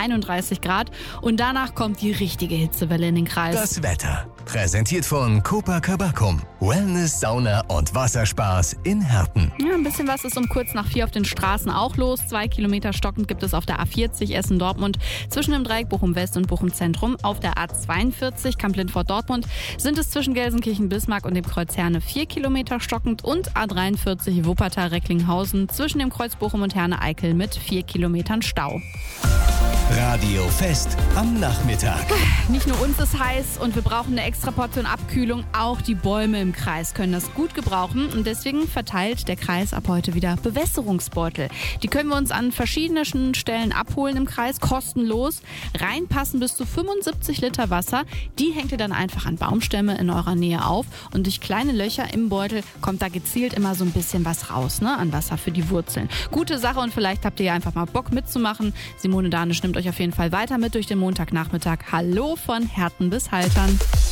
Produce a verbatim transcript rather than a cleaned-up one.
einunddreißig Grad und danach kommt die richtige Hitzewelle in den Kreis. Das Wetter. Präsentiert von Copacabana. Wellness, Sauna und Wasserspaß in Herten. Ja, ein bisschen was ist um kurz nach vier auf den Straßen auch los. Zwei Kilometer stockend gibt es auf der A vierzig Essen-Dortmund zwischen dem Dreieck Bochum-West und Bochum-Zentrum. Auf der A zweiundvierzig Kamp-Lindfort-Dortmund sind es zwischen Gelsenkirchen-Bismarck und dem Kreuz Herne vier Kilometer stockend und A dreiundvierzig Wuppertal-Recklinghausen zwischen dem Kreuz Bochum und Herne-Eickel mit vier Kilometern Stau. Radio Fest am Nachmittag. Nicht nur uns ist heiß und wir brauchen eine extra Portion Abkühlung, auch die Bäume im Kreis können das gut gebrauchen und deswegen verteilt der Kreis ab heute wieder Bewässerungsbeutel. Die können wir uns an verschiedenen Stellen abholen im Kreis, kostenlos. Reinpassen bis zu fünfundsiebzig Liter Wasser. Die hängt ihr dann einfach an Baumstämme in eurer Nähe auf und durch kleine Löcher im Beutel kommt da gezielt immer so ein bisschen was raus, ne, an Wasser für die Wurzeln. Gute Sache und vielleicht habt ihr ja einfach mal Bock mitzumachen. Simone Danisch nimmt euch auf jeden Fall weiter mit durch den Montagnachmittag. Hallo von Herten bis Haltern.